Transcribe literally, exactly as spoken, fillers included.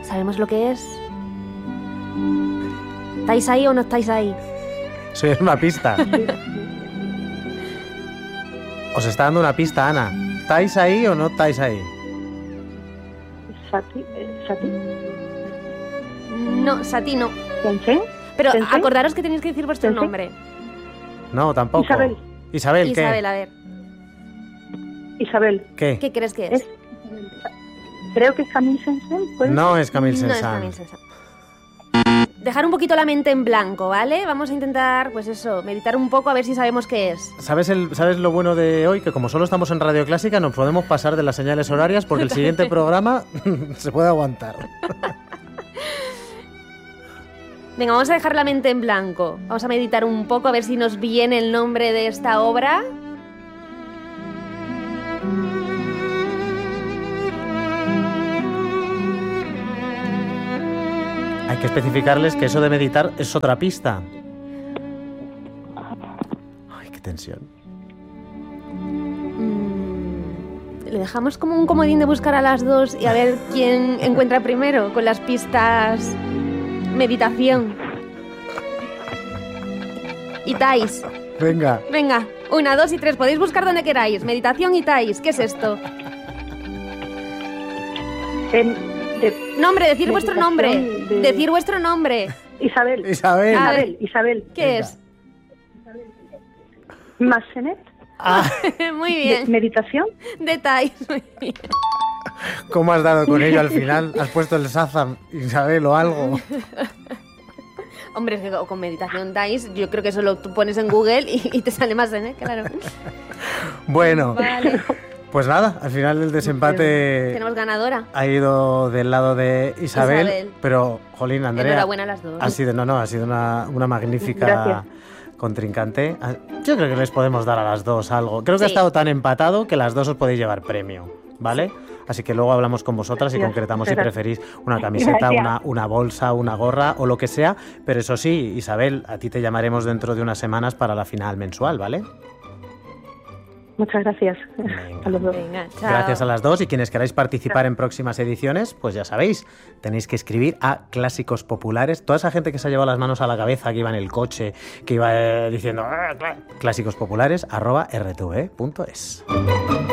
¿Sabemos lo que es? ¿Estáis ahí o no estáis ahí? Eso es una pista. Os está dando una pista, Ana. ¿Estáis ahí o no estáis ahí? Sati, eh, Sati. No, Sati no. ¿Sensei? Pero ¿Sensei? acordaros que tenéis que decir vuestro ¿Sensei? nombre. No, tampoco. Isabel. Isabel, ¿qué? Isabel, a ver. Isabel. ¿Qué? ¿Qué crees que es? Es, creo que es Camille Saint-Saëns, ¿puede ser? No es Camille No es Saint-Saëns. Camille Saint-Saëns. Dejar un poquito la mente en blanco, ¿vale? Vamos a intentar, pues eso, meditar un poco a ver si sabemos qué es. ¿Sabes, el, ¿Sabes lo bueno de hoy? Que como solo estamos en Radio Clásica nos podemos pasar de las señales horarias porque el siguiente programa se puede aguantar. Venga, vamos a dejar la mente en blanco. Vamos a meditar un poco a ver si nos viene el nombre de esta obra. Hay que especificarles que eso de meditar es otra pista. Ay, qué tensión. Mm, Le dejamos como un comodín de buscar a las dos y a ver quién encuentra primero con las pistas. Meditación. Y Thais. Venga. Venga, una, dos y tres. Podéis buscar donde queráis. Meditación y Thais. ¿Qué es esto? Em, de- Nombre, decir vuestro nombre. Meditación de- Decir vuestro nombre. Isabel. Isabel. A ver. Isabel. Isabel. ¿Qué Venga. es? Massenet. Ah, Muy De- bien. meditación. De Thais. Muy bien. ¿cómo has dado con ello al final? ¿Has puesto el Shazam, Isabel, o algo? Hombre, es que con meditación Thais, yo creo que solo tú pones en Google y, y te sale más, ¿eh? Claro. Bueno, Vale. pues nada, al final el desempate Tenemos ganadora. ha ido del lado de Isabel, Isabel. pero, jolín, Andrea, Enhorabuena a las dos. ha sido, no, no, ha sido una, una magnífica Gracias. contrincante. Yo creo que les podemos dar a las dos algo. Creo que ha Sí. estado tan empatado que las dos os podéis llevar premio, ¿vale? Así que luego hablamos con vosotras y Gracias. concretamos si Gracias. preferís una camiseta, Gracias. una, una bolsa, una gorra o lo que sea. Pero eso sí, Isabel, a ti te llamaremos dentro de unas semanas para la final mensual, ¿vale? Muchas gracias Venga. a los dos. Venga, chao. Gracias a las dos, y quienes queráis participar en próximas ediciones, pues ya sabéis, tenéis que escribir a Clásicos Populares. Toda esa gente que se ha llevado las manos a la cabeza, que iba en el coche, que iba eh, diciendo "Ah, clá-", clásicos populares arroba r t v punto es.